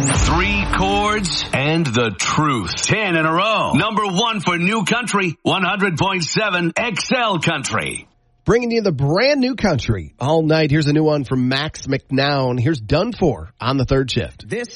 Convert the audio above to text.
3 chords and the truth. 10 in a row. Number 1 for New Country, 100.7 XL Country. Bringing you the brand new country all night. Here's a new one from Max McNown. Here's Done For on the third shift. This